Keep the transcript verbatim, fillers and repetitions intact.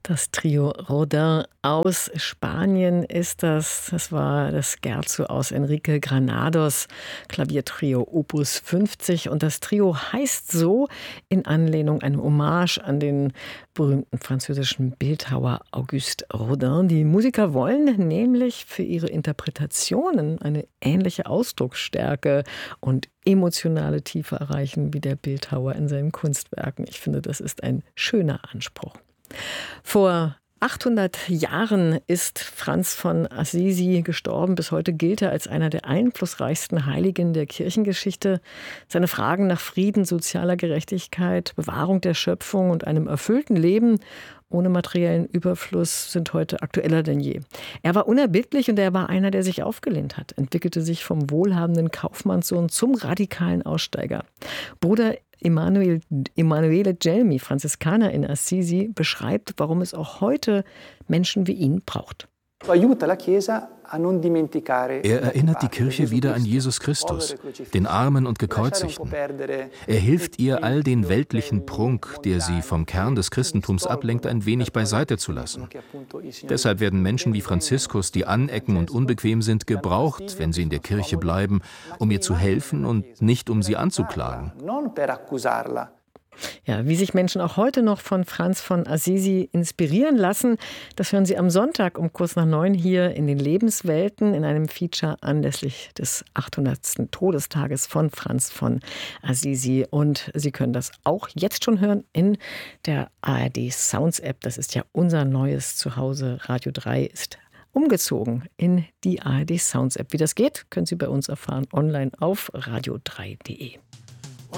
Das Trio Rodin aus Spanien ist das. Das war das Scherzo aus Enrique Granados Klaviertrio Opus fünfzig. Und das Trio heißt so in Anlehnung, einem Hommage an den berühmten französischen Bildhauer Auguste Rodin. Die Musiker wollen nämlich für ihre Interpretationen eine ähnliche Ausdrucksstärke und emotionale Tiefe erreichen wie der Bildhauer in seinen Kunstwerken. Ich finde, das ist ein schöner Anspruch. Vor achthundert Jahren ist Franz von Assisi gestorben. Bis heute gilt er als einer der einflussreichsten Heiligen der Kirchengeschichte. Seine Fragen nach Frieden, sozialer Gerechtigkeit, Bewahrung der Schöpfung und einem erfüllten Leben ohne materiellen Überfluss sind heute aktueller denn je. Er war unerbittlich und er war einer, der sich aufgelehnt hat, entwickelte sich vom wohlhabenden Kaufmannssohn zum radikalen Aussteiger. Bruder Emanuele, Emanuele Gelmi, Franziskaner in Assisi, beschreibt, warum es auch heute Menschen wie ihn braucht. Er erinnert die Kirche wieder an Jesus Christus, den Armen und Gekreuzigten. Er hilft ihr, all den weltlichen Prunk, der sie vom Kern des Christentums ablenkt, ein wenig beiseite zu lassen. Deshalb werden Menschen wie Franziskus, die anecken und unbequem sind, gebraucht, wenn sie in der Kirche bleiben, um ihr zu helfen und nicht um sie anzuklagen. Ja, wie sich Menschen auch heute noch von Franz von Assisi inspirieren lassen, das hören Sie am Sonntag um kurz nach neun hier in den Lebenswelten in einem Feature anlässlich des achthundertsten Todestages von Franz von Assisi. Und Sie können das auch jetzt schon hören in der A R D Sounds App. Das ist ja unser neues Zuhause. Radio drei ist umgezogen in die A R D Sounds App. Wie das geht, können Sie bei uns erfahren online auf radio drei punkt de.